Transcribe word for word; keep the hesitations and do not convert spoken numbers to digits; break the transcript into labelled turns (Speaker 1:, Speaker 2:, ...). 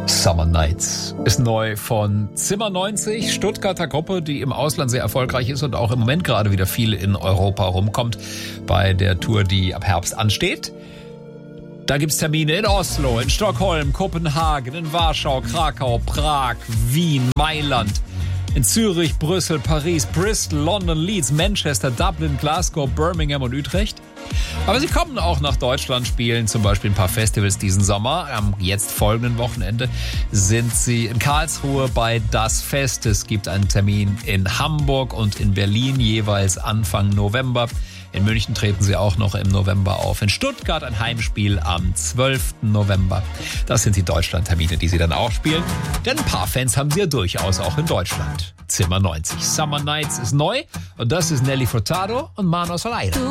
Speaker 1: Summer Nights ist neu von Zimmer neunzig, Stuttgarter Gruppe, die im Ausland sehr erfolgreich ist und auch im Moment gerade wieder viel in Europa rumkommt bei der Tour, die ab Herbst ansteht. Da gibt's Termine in Oslo, in Stockholm, Kopenhagen, in Warschau, Krakau, Prag, Wien, Mailand, in Zürich, Brüssel, Paris, Bristol, London, Leeds, Manchester, Dublin, Glasgow, Birmingham und Utrecht. Aber sie kommen auch nach Deutschland, spielen zum Beispiel ein paar Festivals diesen Sommer. Am jetzt folgenden Wochenende sind sie in Karlsruhe bei Das Fest. Es gibt einen Termin in Hamburg und in Berlin, jeweils Anfang November. In München treten sie auch noch im November auf. In Stuttgart ein Heimspiel am zwölften November. Das sind die Deutschland-Termine, die sie dann auch spielen. Denn ein paar Fans haben sie ja durchaus auch in Deutschland. Zimmer neunzig. Summer Nights ist neu und das ist Nelly Furtado und Manos al Aire.